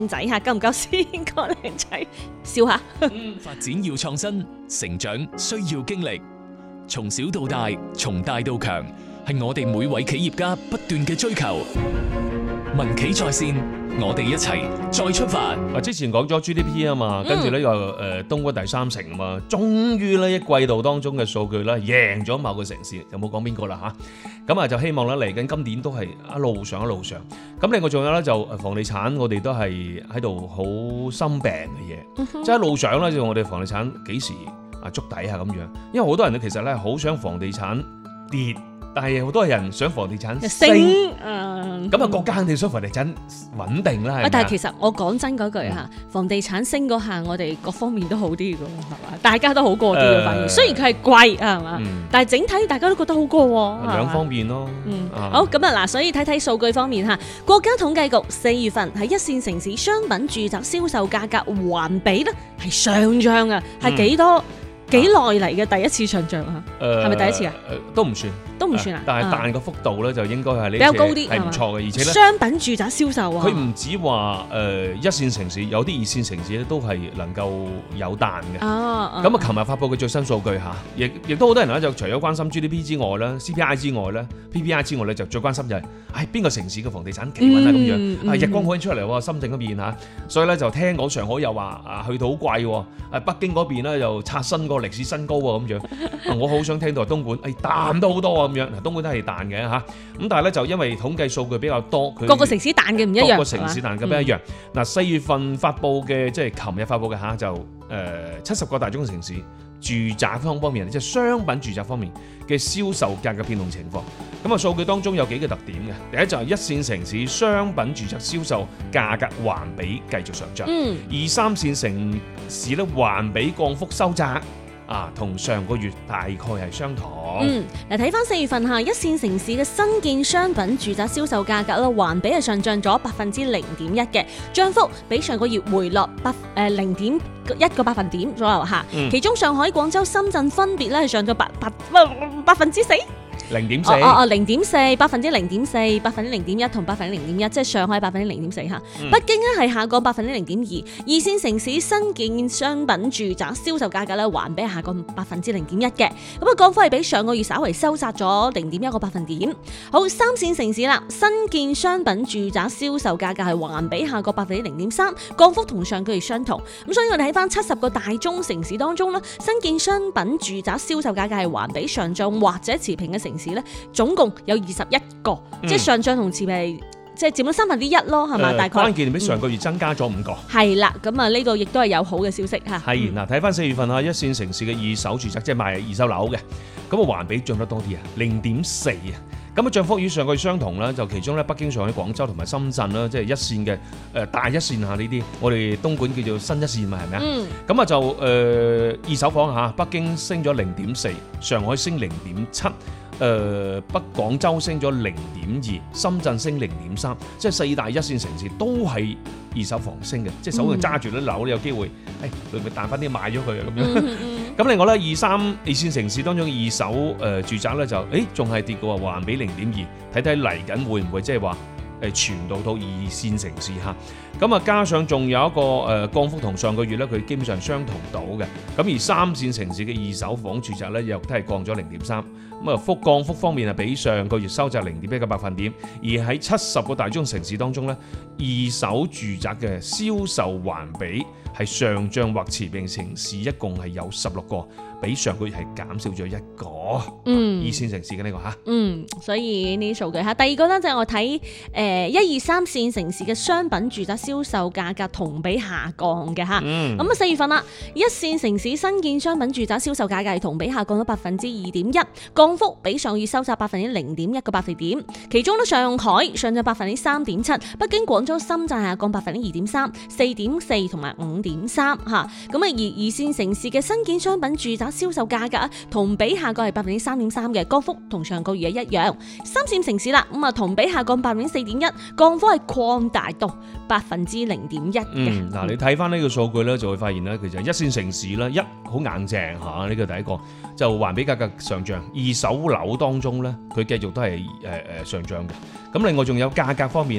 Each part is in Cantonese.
仔嚇，夠唔夠先個靚仔？笑下。 發展要創新，成長需要經歷。從小到大，從大到強，係我哋每位企業家不斷嘅追求。民企在線，我哋一齊再出發。 之前講咗 GDP 啊嘛，跟住咧又東莞第三城啊嘛，終於咧一季度當中嘅數據咧贏咗某個城市，就冇講邊個啦嚇。咁啊就希望咧嚟緊今年都係一路上一路上。咁另外仲有咧就房地產，我哋都係喺度好心病嘅嘢，即係一路上咧就我哋房地產幾時觸底啊咁樣。因為好多人咧其實咧好想房地產跌。但係好多人想房地產升，咁國家肯定想房地產穩定啦。 但係其實我講真嗰句嚇，房地產升嗰下，我哋各方面都好啲嘅，係嘛？大家都好過啲嘅，反而雖然佢係貴係嘛，但係整體大家都覺得好過喎。 兩方面咯。 好咁啊嗱，所以睇睇數據方面嚇，國家統計局4月份喺一線城市商品住宅銷售價格環比咧係上漲啊，係幾多？幾耐嚟嘅第一次上漲啊？係咪第一次啊？ 都唔算， 都唔算啊。 但係彈個幅度咧就應該係比較高啲， 係唔錯嘅，而且咧商品住宅銷售啊， 佢唔止話一線城市，有啲二線城市咧都係能夠有彈嘅。咁啊，琴日發布嘅最新數據嚇，亦都好多人咧就除咗關心 GDP 之外咧、CPI 之外咧、PPI 之外咧，就最關心就係邊個城市嘅房地產企穩啊咁樣。日光可以出嚟喎，深圳嗰邊嚇，所以咧就聽講上海又話去到好貴喎，北京嗰邊咧又刷新個歷史新高喎咁樣。我好想聽到東莞彈都好多啊咁樣。嗱，東莞都係彈嘅嚇，咁但係咧就因為統計數據比較多，佢各個城市彈嘅唔一樣， 各個城市彈嘅唔一樣。嗱，4月份發布嘅即係琴日發布嘅嚇，就70個大中城市住宅方面，即係商品住宅方面嘅銷售價嘅變動情況。咁啊，數據當中有幾個特點嘅。第一就係一線城市商品住宅銷售價格環比繼續上漲，二三線城市咧環比降幅收窄。同上個月大概係相同。 嗱，睇翻4月份嚇，一線城市嘅新建商品住宅銷售價格咧，環比係上漲咗0.1%嘅，漲幅比上個月回落0.1個百分點左右嚇。其中上海、廣州、深圳分別咧係上咗4%。0.4%、0.4%、0.1%同0.1%，即係上海0.4%嚇。北京咧係下降0.2%，二線城市新建商品住宅銷售價格咧環比下降0.1%嘅，咁啊降幅係比上個月稍為收窄咗0.1個百分點。好，三線城市啦，新建商品住宅銷售價格係環比下降0.3%，降幅同上個月相同。咁所以我哋睇翻70個大中城市當中咧，新建商品住宅銷售價格係環比上漲或者持平嘅城市咧，總共有21個，即係上漲同持平，即係佔咗1/3咯，係嘛？大概關鍵比上個月增加咗5個。 係啦，咁啊呢個亦都係有好嘅消息嚇。 係嗱，睇翻4月份啊，一線城市嘅二手住宅，即係賣二手樓嘅，咁啊環比漲得多啲啊，0.4%啊。咁啊漲幅與上個月相同啦，就其中咧北京、上海、廣州同埋深圳啦，即係一線嘅大一線嚇呢啲，我哋東莞叫做新一線嘛，係咪啊？咁啊就二手房嚇，北京升咗0.4%，上海升0.7%。北廣州升咗0.2%，深圳升0.3%，即係4大一線城市都係二手房升嘅，即係手上揸住啲樓有機會，會唔會彈翻啲賣咗佢啊咁樣？咁另外咧，二線城市當中二手住宅咧就仲係跌嘅喎，環比0.2%，睇睇嚟緊會唔會即係話傳導到二線城市嚇？咁啊加上仲有一個降幅同上個月咧，佢基本上相同到嘅。咁而三線城市嘅二手房住宅咧，又都係降咗0.3%。咁啊降幅方面係比上個月收窄0.1個百分點。而喺70個大中城市當中咧，二手住宅嘅銷售環比係上漲或持平城市一共係有16個，比上個月係減少咗1個。二線城市嘅呢個嚇。 所以呢啲數據嚇。第二個咧就係我睇1、2、3線城市嘅商品住宅銷售價格同比下降嘅嚇。咁啊4月份啦，一線城市新建商品住宅銷售價格係同比下降咗2.1%，降幅比上月收窄0.1個百分點。其中咧上海上漲3.7%，北京、廣州、深圳下降2.3%、4.4%同埋5.3%嚇。咁啊而二線城市嘅新建商品住宅銷售價格同比下降係3.3%嘅，降幅同上個月一樣。三線城市啦，咁啊同比下降4.1%，降幅係擴大到0.1%嘅。 嗱，你睇翻呢個數據咧，就會發現咧，其實一線城市咧好硬淨嚇，呢個第一個就環比價格上漲，二手樓當中咧佢繼續都係上漲嘅。咁另外仲有價格方面咧，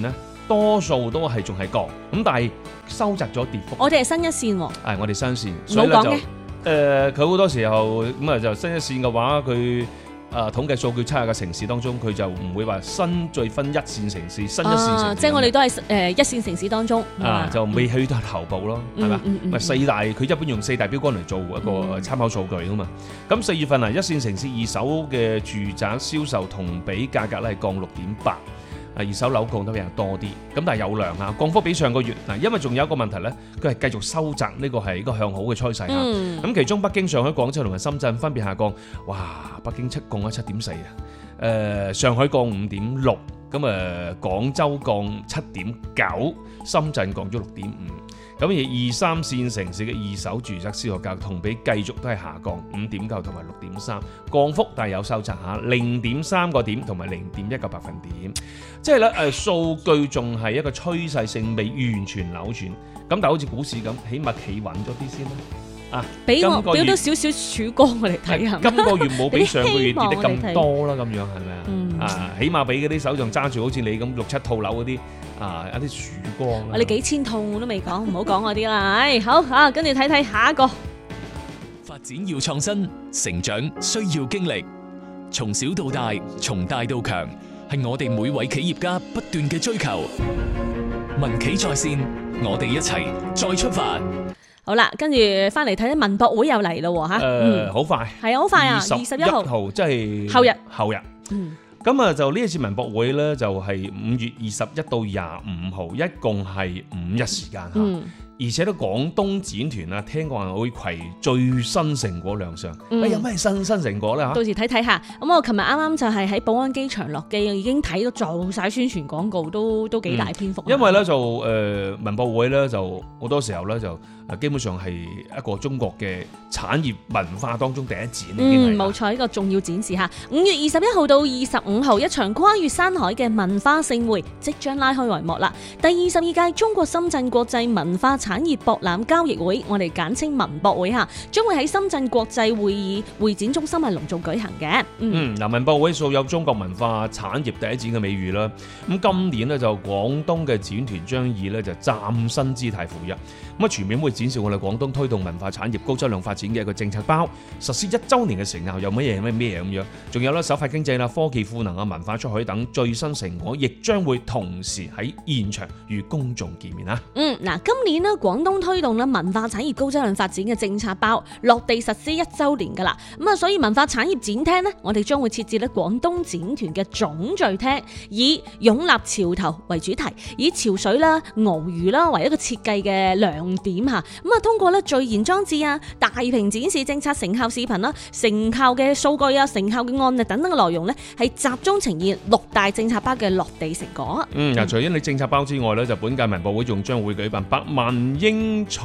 多數都係仲係降，咁但係收窄咗跌幅。 我哋係新一線喎， 係我哋新線，所以咧冇講嘅就佢好多時候咁啊就新一線嘅話，佢統計數據測下嘅城市當中，佢就唔會話新再分一線城市、新一線城市。 即係我哋都係一線城市當中就未去到頭部咯，係嘛？咪四大佢一般用四大標杆嚟做一個參考數據㗎嘛。咁4月份一線城市二手嘅住宅銷售同比價格咧係降6.8%。二手樓降得比較多啲，咁但係有量啊，降幅比上個月嗱，因為仲有一個問題咧，佢係繼續收窄，呢個係一個向好嘅趨勢嚇。咁其中北京、上海、廣州同埋深圳分別下降，哇！北京降咗7.4啊，上海降5.6，咁廣州降7.9，深圳降咗6.5。咁而2、3線城市嘅二手住宅銷售價同比繼續都係下降5.9同埋6.3，降幅但係有收窄嚇0.3個點同埋0.1個百分點，即係咧數據仲係一個趨勢性未完全扭轉，咁但係好似股市咁，起碼企穩咗啲先啦。 俾我表到少少曙光我哋睇下。 今個月冇比上個月跌得咁多啦，咁樣係咪起碼俾嗰啲手上揸住好似你咁6、7套樓嗰啲一啲曙光。 我哋幾千套我都未講，唔好講嗰啲啦。好跟住睇睇下一個。 發展要創新，成長需要經歷，從小到大，從大到強，係我哋每位企業家不斷嘅追求。民企在線，我哋一齊再出發。 好啦，跟住翻嚟睇睇文博會又嚟咯嚇。 好快。係啊， 好快啊！21號， 即係後日。咁就呢一次文博會咧，就係5月21到25號，一共係5日時間嚇。而且咧廣東展團啊，聽講話會攜最新成果亮相。有咩新成果咧嚇？ 到時睇睇下。咁我琴日啱啱就係喺寶安機場落機，已經睇到做晒宣傳廣告，都幾大篇幅。 因為咧就文博會咧就好多時候咧就基本上係一個中國嘅產業文化當中第一展。 冇錯，呢個重要展示嚇。5月21號到25號，一場跨越山海嘅文化盛會即將拉開帷幕啦。第22屆中國深圳國際文化產業博覽交易會，我哋簡稱文博會嚇，將會喺深圳國際會展中心係隆重舉行嘅。 文博會素有中國文化產業第一展嘅美譽啦。咁今年呢，就廣東嘅展團將以呢就嶄新姿態赴約，咁全面會展示我哋廣東推動文化產業高質量發展嘅一個政策包，實施1週年嘅成效有乜嘢咁樣，仲有咧手法經濟啦、科技賦能啊、文化出海等最新成果，亦將會同時喺現場與公眾見面啊。 今年呢，廣東推動咧文化產業高質量發展嘅政策包落地實施1週年噶啦，所以文化產業展廳呢，我哋將會設置咧廣東展團嘅總聚廳，以擁立潮頭為主題，以潮水啦、鰲魚啦為一個設計嘅亮點嚇。通過咧序言裝置啊、大屏展示政策成效視頻啦、成效嘅數據啊、成效嘅案例等等嘅內容咧，係集中呈現6大政策包嘅落地成果。 除咗你政策包之外咧，就本屆文博會仲將會舉辦百萬英才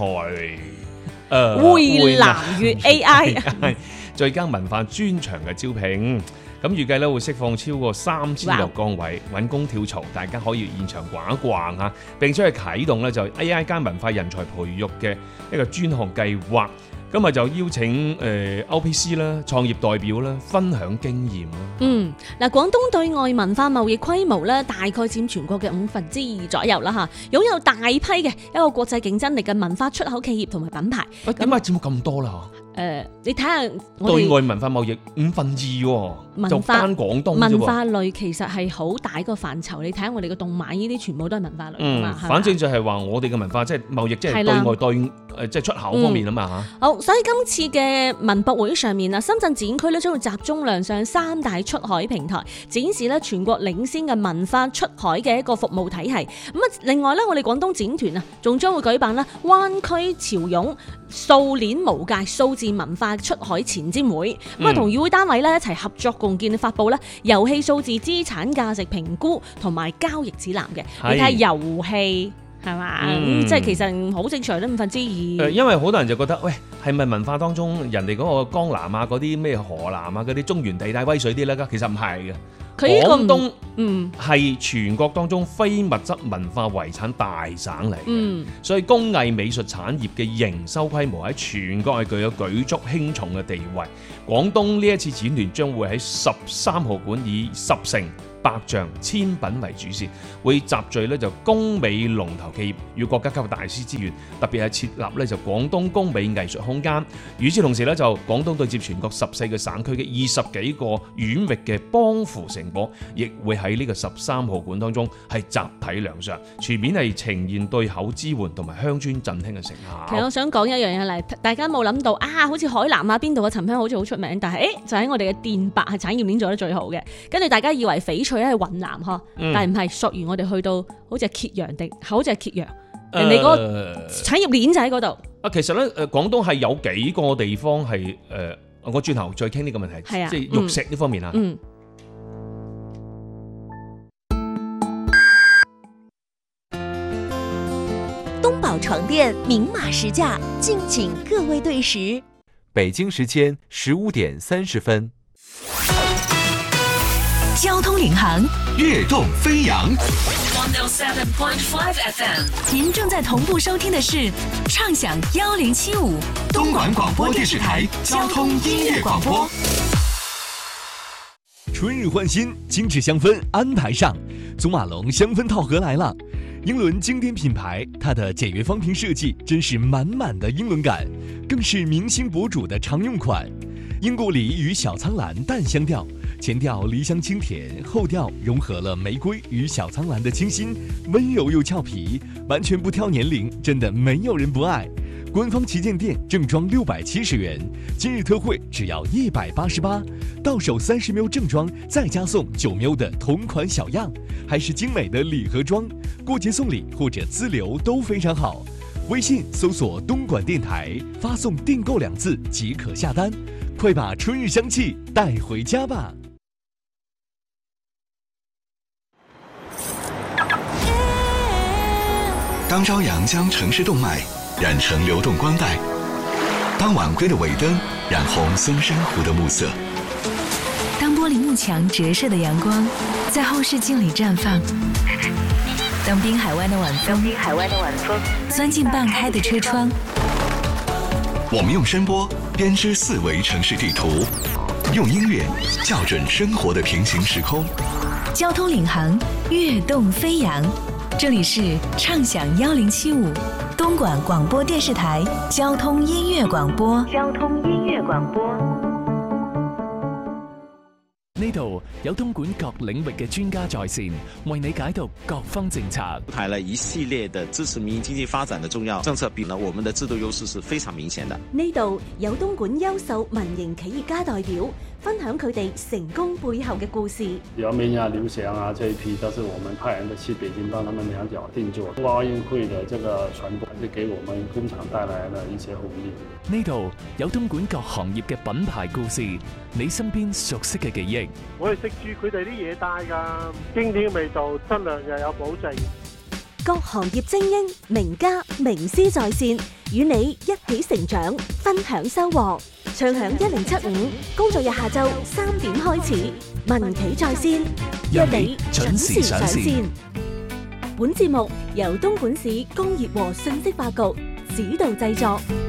匯南粵 AI 最佳文化專長嘅招聘。咁預計咧會釋放超過3000個崗位，揾工跳槽，大家可以現場逛一逛嚇，並且係啟動咧就 AI 加文化人才培育嘅一個專項計劃。今日就邀請OPC 啦、創業代表啦，分享經驗啦。 廣東對外文化貿易規模咧，大概佔全國嘅2%左右啦嚇，擁有大批嘅一個國際競爭力嘅文化出口企業同埋品牌。 點解佔咁多啦？ 你睇下對外文化貿易2%喎，就單廣東啫喎。 文化類其實係好大個範疇，你睇下我哋嘅動漫呢啲全部都係文化類㗎嘛。 反正就係話我哋嘅文化即係貿易，即係對外對即係出口方面啊嘛嚇。 好，所以今次嘅文博會上面啊，深圳展區咧將會集中亮相3大出海平台，展示咧全國領先嘅文化出海嘅一個服務體系。另外咧，我哋廣東展團啊，仲將會舉辦啦灣區潮湧數鏈無界數字文化出海前瞻會，同與會單位咧一齊合作共建發布咧遊戲數字資產價值評估同埋交易指南嘅。你睇下遊戲係嘛，即係其實好正常都2%。 因為好多人就覺得，喂，係咪文化當中人哋嗰個江南啊、嗰啲咩河南啊、嗰啲中原地帶威水啲咧？其實唔係嘅。廣東係全國當中非物質文化遺產大省嚟嘅，所以工藝美術產業嘅營收規模喺全國係具有舉足輕重嘅地位。廣東呢一次展團將會喺13號館以10城百象、千品為主線，會集聚咧就工美龍頭企業與國家級大師資源，特別係設立咧就廣東工美藝術空間。與此同時咧，就廣東對接全國14個省區嘅20幾個縣域嘅幫扶成果，亦會喺呢個13號館當中係集體亮相，全面係呈現對口支援同埋鄉村振興嘅成效。 其實我想講一樣嘢嚟，大家冇諗到啊，好似海南啊邊度嘅沉香好似好出名，但係就喺我哋嘅電白係產業鏈做得最好嘅。跟住大家以為翡翠咧係雲南呵，但係唔係，溯源我哋去到好似係揭陽定，好似係揭陽，人哋嗰個產業鏈就喺嗰度。 其實咧廣東係有幾個地方係我轉頭再傾呢個問題，即係玉石呢方面啊。 東寶床墊明碼實價，敬請各位對時。 北京時間15點30分。 交通領航， 躍動飛揚。 107.5 FM， 您正在同步收聽的是暢享1075 東莞廣播電視台交通音樂廣播。 春日換新，精緻香氛安排上，祖馬龍香氛套盒來了。英倫經典品牌，它的簡約方瓶設計真是滿滿的英倫感，更是明星博主的常用款。英故里與小蒼蘭淡香調，前調梨香清甜，後調融合了玫瑰與小蒼蘭的清新，溫柔又俏皮，完全不挑年齡，真的沒有人不愛。官方旗艦店正裝670元，今日特惠只要188，到手30ml正裝，再加送9ml的同款小樣，還是精美的禮盒裝，過節送禮或者資留都非常好。微信搜索東莞電台，發送訂購2字即可下單，快把春日香氣帶回家吧。 當朝陽將城市動脈染成流動光帶，當晚歸的尾燈染紅松山湖的暮色， 當玻璃幕牆折射的陽光在後視鏡裡綻放，當濱海灣的晚風鑽進半開的車窗， 我們用聲波編織4維城市地圖，用音樂校準生活的平行時空。 交通領航，躍動飛揚，這裡是暢享1075東莞廣播電視台交通音樂廣播。 呢度有東莞各領域嘅專家在線，為你解讀各方政策。 出台了一系列的支持民營經濟發展的重要政策，比呢我們的制度優勢是非常明顯的。 呢度有東莞優秀民營企業家代表分享佢哋成功背後嘅故事。姚明啊、劉翔啊這一批都是我們派人去北京幫他們兩腳定做。奧運會的這個傳播，是給我們工廠帶來了一些紅利。 呢度有東莞各行業嘅品牌故事，你身邊熟悉嘅記憶。 我係食住佢哋啲嘢帶㗎，經典嘅味道，質量又有保證。 各行業精英、名家、名師在線，與你一起成長，分享收穫。暢享1075，工作日下晝3點開始，民企在線，約你準時上線。本節目由東莞市工業和信息化局指導製作。